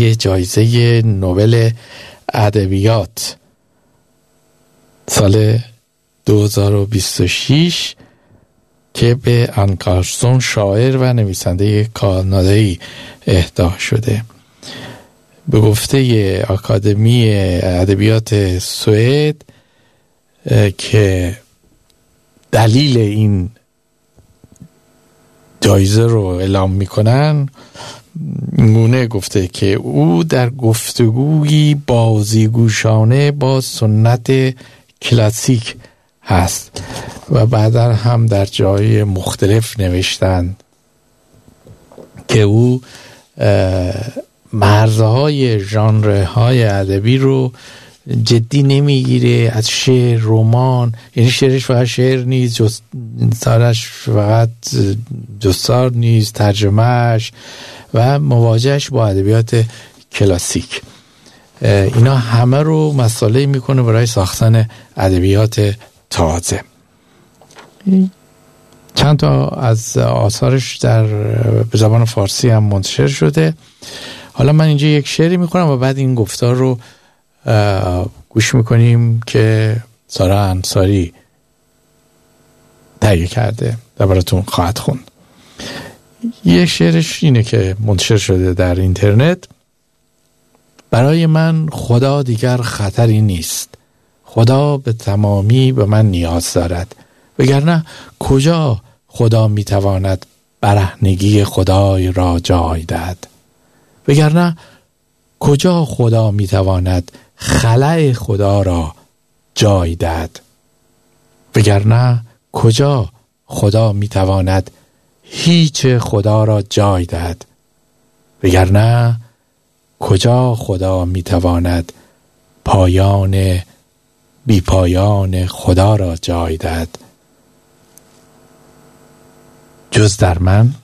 جایزه نوبل ادبیات سال 2026 که به آن کارسون شاعر و نویسنده کانادایی اهدا شده. به گفته آکادمی ادبیات سوئد که دلیل این جایزه رو اعلام میکنن اینگونه گفته که او در گفتگویی بازیگوشانه با سنت کلاسیک هست و بعدا هم در جای مختلف نوشتن که او مرزهای ژانرهای ادبی رو جدی نمیگیره. از شعر، رمان، یعنی شعرش فقط شعر نیست، جستارش فقط جستار نیست، ترجمهش و مواجهش با ادبیات کلاسیک، اینا همه رو مسئله میکنه برای ساختن ادبیات تازه. چند تا از آثارش به زبان فارسی هم منتشر شده. حالا من اینجا یک شعری میکنم و بعد این گفتار رو گوش میکنیم که سارا انصاری تهیه کرده و براتون خواهد خوند. یک شعرش اینه که منتشر شده در اینترنت: برای من خدا دیگر خطری نیست، خدا به تمامی به من نیاز دارد، وگرنه کجا خدا میتواند برهنگی خدای را جای دهد، وگرنه کجا خدا میتواند خلأ خدا را جای دهد، وگرنه کجا خدا میتواند هیچ خدا را جای دهد، وگرنه کجا خدا میتواند پایان بی پایان خدا را جای دهد. جز در من